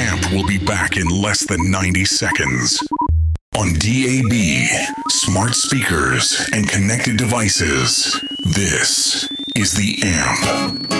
AMP will be back in less than 90 seconds. On DAB, smart speakers, and connected devices, this is the AMP.